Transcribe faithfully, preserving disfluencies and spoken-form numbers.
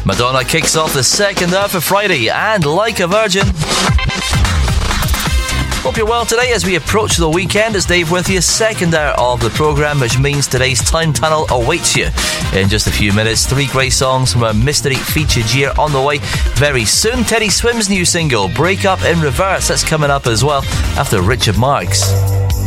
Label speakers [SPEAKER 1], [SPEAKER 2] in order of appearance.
[SPEAKER 1] Madonna kicks off the second hour for Friday, and Like a Virgin. Hope you're well today as we approach the weekend. It's Dave with you, second hour of the programme, which means today's Time Tunnel awaits you in just a few minutes. Three great songs from our mystery featured year on the way very soon. Teddy Swims' new single, Break Up in Reverse, that's coming up as well after Richard Marx.